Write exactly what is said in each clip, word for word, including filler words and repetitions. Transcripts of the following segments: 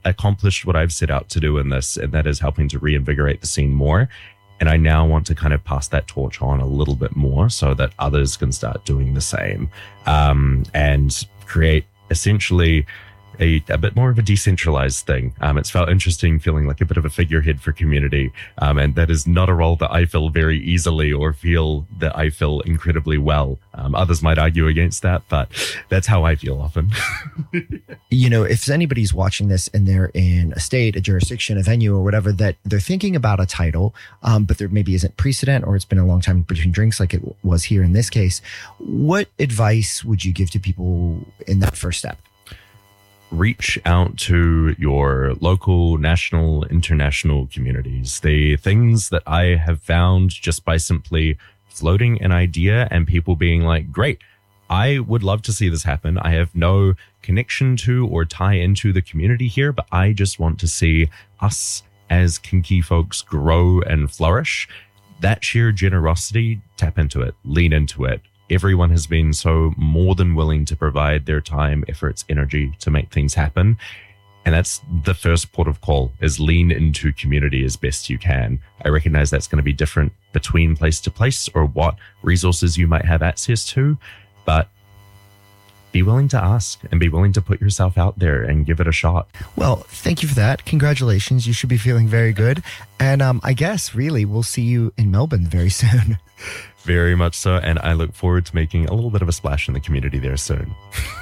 accomplished what I've set out to do in this, and that is helping to reinvigorate the scene more. And I now want to kind of pass that torch on a little bit more so that others can start doing the same, um, and create essentially A, a bit more of a decentralized thing. Um, it's felt interesting feeling like a bit of a figurehead for community. Um, and that is not a role that I fill very easily or feel that I fill incredibly well. Um, others might argue against that, but that's how I feel often. You know, if anybody's watching this and they're in a state, a jurisdiction, a venue or whatever, that they're thinking about a title, um, but there maybe isn't precedent or it's been a long time between drinks like it was here in this case, what advice would you give to people in that first step? Reach out to your local, national, international communities. The things that I have found just by simply floating an idea and people being like, great, I would love to see this happen. I have no connection to or tie into the community here, but I just want to see us as kinky folks grow and flourish. That sheer generosity, tap into it, lean into it. Everyone has been so more than willing to provide their time, efforts, energy to make things happen. And that's the first port of call, is lean into community as best you can. I recognize that's going to be different between place to place or what resources you might have access to, but be willing to ask and be willing to put yourself out there and give it a shot. Well, thank you for that. Congratulations. You should be feeling very good. And um, I guess really we'll see you in Melbourne very soon. Very much so. And I look forward to making a little bit of a splash in the community there soon.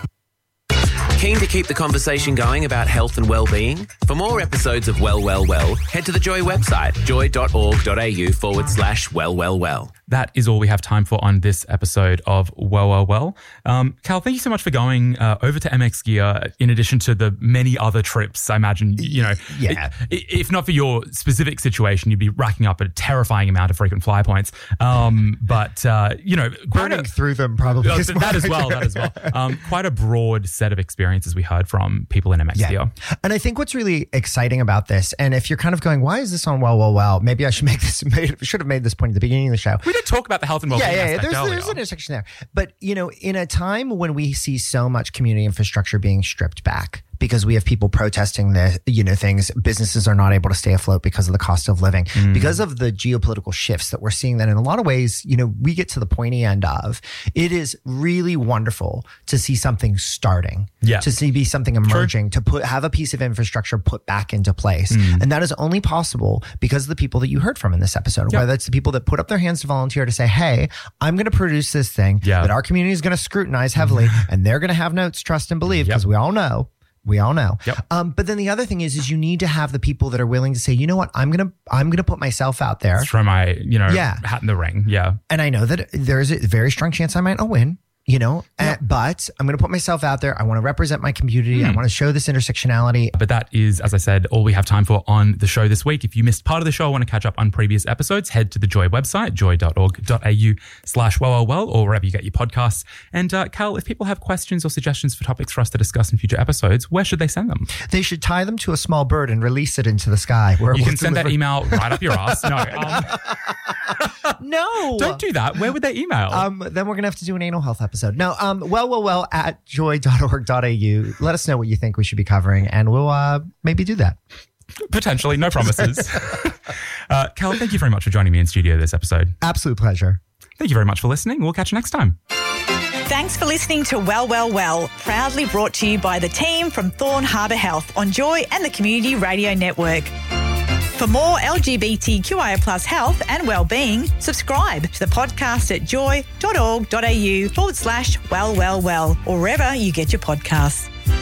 Keen to keep the conversation going about health and well-being? For more episodes of Well, Well, Well, head to the Joy website, joy.org.au forward slash well, well, well. That is all we have time for on this episode of Well, Well, Well. Um, Cal, thank you so much for going uh, over to M X Gear in addition to the many other trips. I imagine, you know, yeah. it, if not for your specific situation, you'd be racking up a terrifying amount of frequent fly points. Um, but, uh, you know, quite burning a, through them probably. Uh, that as well, that as well. Um, quite a broad set of experiences we heard from people in M X Gear. Yeah. And I think what's really exciting about this, and if you're kind of going, why is this on Well, Well, Well? Maybe I should make this, should have made this point at the beginning of the show. We did talk about the health and well-being yeah, yeah, yeah. aspect There's, earlier. there's an intersection there. But, you know, in a time when we see so much community infrastructure being stripped back because we have people protesting the, you know, things, businesses are not able to stay afloat because of the cost of living, mm. because of the geopolitical shifts that we're seeing, that in a lot of ways, you know, we get to the pointy end of, it is really wonderful to see something starting, yeah. to see be something emerging, True. to put, have a piece of infrastructure put back into place. Mm. And that is only possible because of the people that you heard from in this episode, yep. whether it's the people that put up their hands to volunteer to say, hey, I'm going to produce this thing yeah. that our community is going to scrutinize heavily and they're going to have notes, trust and believe, because yep. we all know We all know. Yep. Um, but then the other thing is, is you need to have the people that are willing to say, you know what, I'm going to, I'm going to put myself out there. Throw my, you know, yeah. hat in the ring. Yeah. And I know that there's a very strong chance I might not win, you know, yep. uh, but I'm going to put myself out there. I want to represent my community. Mm. I want to show this intersectionality. But that is, as I said, all we have time for on the show this week. If you missed part of the show, I want to catch up on previous episodes, head to the Joy website, joy.org.au slash well, well, well, or wherever you get your podcasts. And uh, Cal, if people have questions or suggestions for topics for us to discuss in future episodes, where should they send them? They should tie them to a small bird and release it into the sky. Where you we'll can send deliver. that email right up your ass. No. Um, no. Don't do that. Where would they email? Um, then we're going to have to do an anal health episode. No, um, well, well, well, at joy dot org dot a u. Let us know what you think we should be covering, and we'll uh, maybe do that. Potentially. No promises. uh, Cal, thank you very much for joining me in studio this episode. Absolute pleasure. Thank you very much for listening. We'll catch you next time. Thanks for listening to Well, Well, Well, proudly brought to you by the team from Thorn Harbour Health on Joy and the Community Radio Network. For more L G B T Q I A plus health and wellbeing, subscribe to the podcast at joy.org.au forward slash well, well, well, or wherever you get your podcasts.